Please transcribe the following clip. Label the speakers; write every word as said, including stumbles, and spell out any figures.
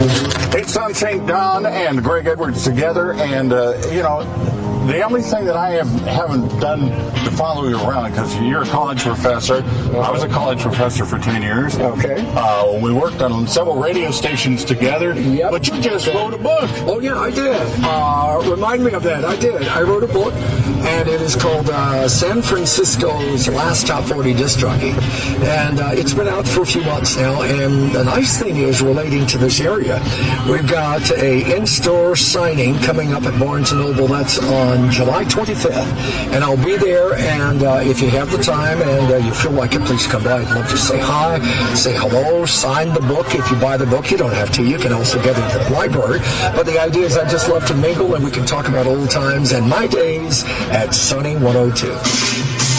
Speaker 1: It's Don Saint Don and Greg Edwards together, and, uh, you know, the only thing that I have, haven't done to follow you around, because you're a college professor. Uh-huh. I was a college professor for ten years.
Speaker 2: Okay.
Speaker 1: Uh, we worked on several radio stations together.
Speaker 2: Yep.
Speaker 1: But you just wrote a book.
Speaker 2: Oh, yeah, I did. Uh, remind me of that. I did. I wrote a book, and it is called uh, San Francisco's Last Top forty Disc Jockey. And uh, it's been out for a few months now, and the nice thing is, relating to this area, we've got a in-store signing coming up at Barnes and Noble. That's on July twenty-fifth, and I'll be there, and uh, if you have the time and uh, you feel like it, please come by. I'd love to say hi, say hello, sign the book. If you buy the book, you don't have to. You can also get it at the library. But the idea is I just love to mingle, and we can talk about old times and my days at Sunny one oh two.